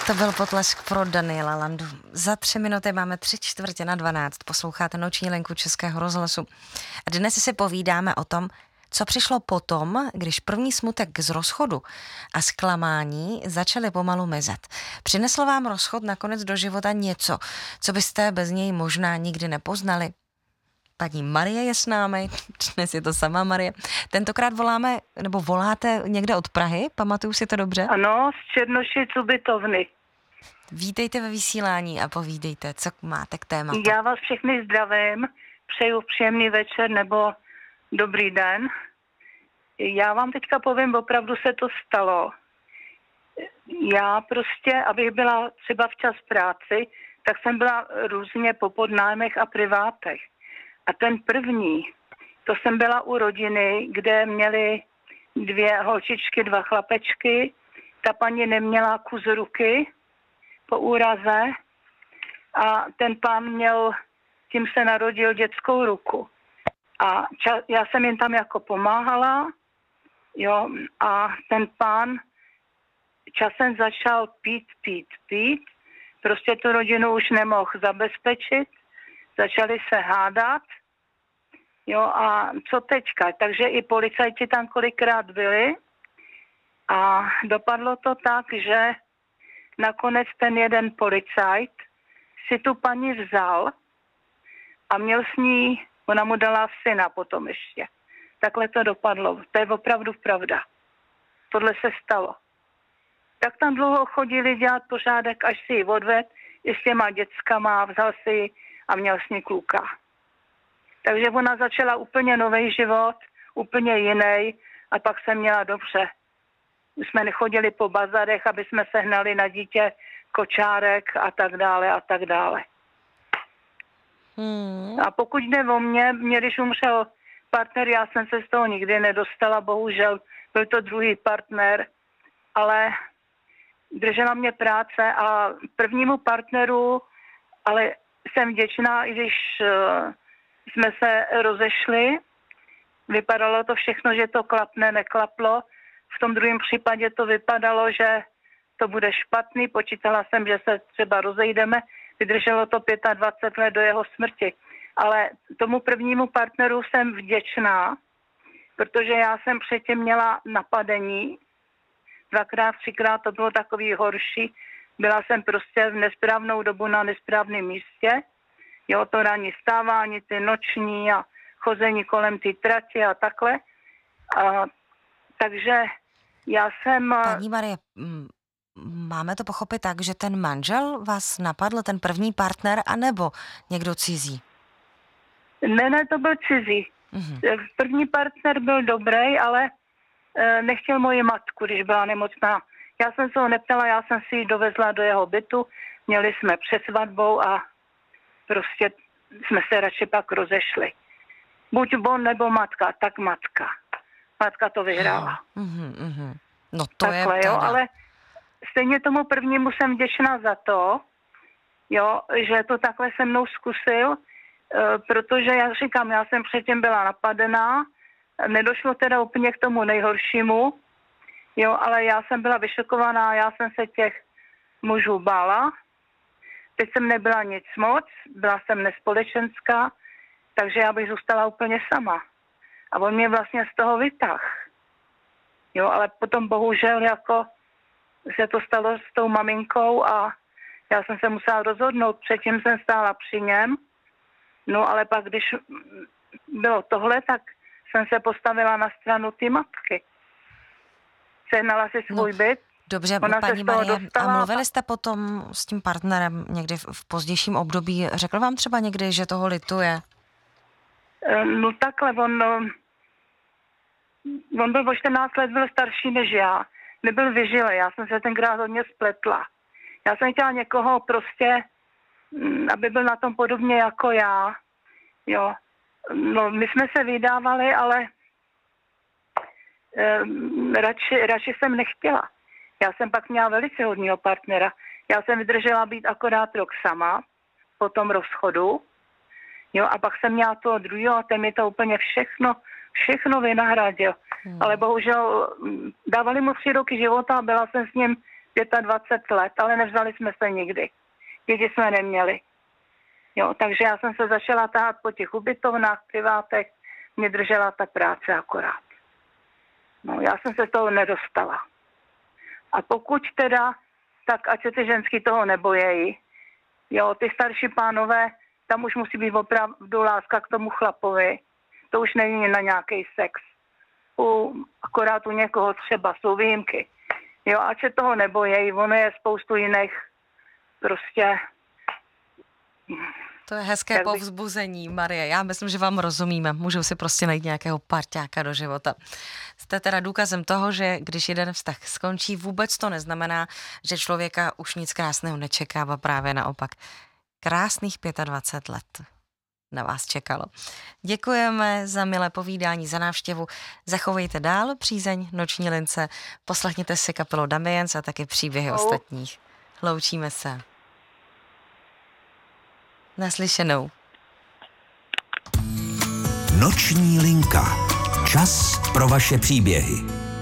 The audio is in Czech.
To byl potlesk pro Daniela Landu. Za 3 minuty máme 3:45. Posloucháte Noční linku Českého rozhlasu. Dnes si povídáme o tom, co přišlo potom, když první smutek z rozchodu a zklamání začaly pomalu mizet. Přinesl vám rozchod nakonec do života něco, co byste bez něj možná nikdy nepoznali? Paní Marie je s námi, dnes je to sama Marie. Tentokrát voláte někde od Prahy, pamatuju si to dobře? Ano, z Černošic u Bytovny. Vítejte ve vysílání a povídejte, co máte k tématu. Já vás všechny zdravím, přeju příjemný večer nebo dobrý den. Já vám teďka povím, opravdu se to stalo. Já prostě, abych byla třeba včas v práci, tak jsem byla různě po podnájmech a privátech. A ten první, to jsem byla u rodiny, kde měli 2 holčičky, 2 chlapečky. Ta paní neměla kus ruky po úraze a ten pán měl, tím se narodil, dětskou ruku. A já jsem jim tam jako pomáhala, jo, a ten pán časem začal pít. Prostě tu rodinu už nemohl zabezpečit, začali se hádat, jo, a co teďka? Takže i policajti tam kolikrát byli a dopadlo to tak, že nakonec ten jeden policajt si tu paní vzal a měl s ní, ona mu dala syna potom ještě. Takhle to dopadlo. To je opravdu pravda. Tohle se stalo. Tak tam dlouho chodili dělat pořádek, až si ji odved i s těma dětskama, vzal si ji a měl s ní kluka. Takže ona začala úplně nový život, úplně jiný a pak se měla dobře. Jsme nechodili po bazarech, aby jsme sehnali na dítě kočárek a tak dále a tak dále. A pokud jde o mě, když umřel partner, já jsem se z toho nikdy nedostala, bohužel byl to druhý partner, ale držela mě práce a prvnímu partneru, ale jsem vděčná, i když jsme se rozešli, vypadalo to všechno, že to klapne, neklaplo. V tom druhém případě to vypadalo, že to bude špatný, počítala jsem, že se třeba rozejdeme, vydrželo to 25 let do jeho smrti. Ale tomu prvnímu partneru jsem vděčná, protože já jsem předtím měla napadení, 2krát, 3krát to bylo takový horší. Byla jsem prostě v nesprávnou dobu na nesprávném místě. Jo, to ranní stávání, ty noční a chození kolem ty trati a takhle. Takže já jsem... Paní Marie, máme to pochopit tak, že ten manžel vás napadl, ten první partner, anebo někdo cizí? Ne, to byl cizí. První partner byl dobrý, ale nechtěl moji matku, když byla nemocná. Já jsem se ho neptala, já jsem si ji dovezla do jeho bytu, měli jsme před svatbou a prostě jsme se radši pak rozešli. Buď on nebo matka, tak matka. Matka to vyhrála. No to takhle, je teda. Jo, ale stejně tomu prvnímu jsem vděčná za to, jo, že to takhle se mnou zkusil, protože, jak říkám, já jsem předtím byla napadená, nedošlo teda úplně k tomu nejhoršímu, jo, ale já jsem byla vyšokovaná, já jsem se těch mužů bála. Teď jsem nebyla nic moc, byla jsem nespolečenská, takže já bych zůstala úplně sama. A on mě vlastně z toho vytáhl. Jo, ale potom bohužel jako se to stalo s tou maminkou a já jsem se musela rozhodnout. Předtím jsem stála při něm, no ale pak, když bylo tohle, tak jsem se postavila na stranu ty matky. Sehnala si svůj byt. Dobře, paní Marie, a mluvili jste potom s tím partnerem někdy v pozdějším období? Řekl vám třeba někdy, že toho lituje? No takhle, on byl o 14 let, byl starší než já. Nebyl vyžilej, já jsem se tenkrát hodně spletla. Já jsem chtěla někoho prostě, aby byl na tom podobně jako já. Jo. No, my jsme se vydávali, ale radši jsem nechtěla. Já jsem pak měla velice hodného partnera. Já jsem vydržela být akorát rok sama po tom rozchodu. Jo, a pak jsem měla toho druhého a ten mi to úplně všechno vynahradil. Ale bohužel dávali mu 3 roky života a byla jsem s ním 25 let, ale nevzali jsme se nikdy. Děti jsme neměli. Jo, takže já jsem se začala tahat po těch ubytovnách, privátech, mě držela ta práce akorát. No, já jsem se toho nedostala. A pokud teda, tak ať se ty ženský toho nebojejí. Jo, ty starší pánové, tam už musí být opravdu láska k tomu chlapovi. To už není na nějaký sex. Akorát u někoho třeba jsou výjimky. Jo, ať se toho nebojejí, ono je spoustu jiných prostě... To je hezké povzbuzení, Marie. Já myslím, že vám rozumíme. Můžou si prostě najít nějakého parťáka do života. Jste teda důkazem toho, že když jeden vztah skončí, vůbec to neznamená, že člověka už nic krásného nečeká, a právě naopak. Krásných 25 let na vás čekalo. Děkujeme za milé povídání, za návštěvu. Zachovejte dál přízeň Noční lince, poslechněte si kapelu Damiens a taky příběhy ostatních. Loučíme se. Naslyšenou. Noční linka. Čas pro vaše příběhy.